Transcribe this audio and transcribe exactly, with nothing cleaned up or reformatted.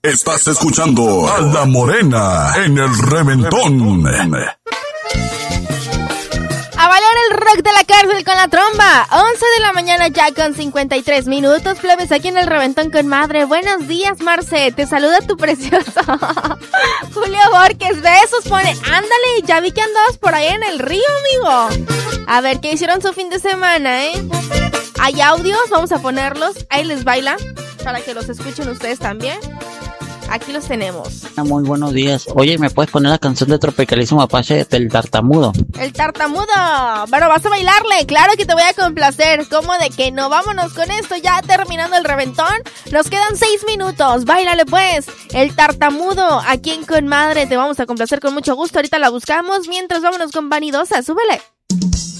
Estás escuchando a La Morena en el Reventón. A bailar el rock de la cárcel con la tromba. once de la mañana ya con cincuenta y tres minutos. Plebes aquí en el Reventón con Madre. Buenos días, Marce. Te saluda tu precioso Julio Borges. Besos pone. Ándale, ya vi que andabas por ahí en el río, amigo. A ver, ¿qué hicieron su fin de semana, eh? Hay audios, vamos a ponerlos. Ahí les baila para que los escuchen ustedes también. Aquí los tenemos. Muy buenos días. Oye, ¿me puedes poner la canción de Tropicalismo Apache del Tartamudo? El Tartamudo. Bueno, vas a bailarle. Claro que te voy a complacer. ¿Cómo de que no? Vámonos con esto. Ya terminando el Reventón. Nos quedan seis minutos. Báilale pues. El Tartamudo. Aquí en Con Madre te vamos a complacer con mucho gusto. Ahorita la buscamos. Mientras vámonos con Vanidosa. Súbele.